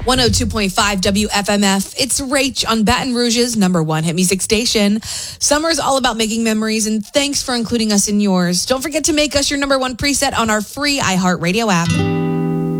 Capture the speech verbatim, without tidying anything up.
one oh two point five W F M F. It's Rach on Baton Rouge's number one hit music station. Summer's all about making memories, and thanks for including us in yours. Don't forget to make us your number one preset on our free iHeartRadio app.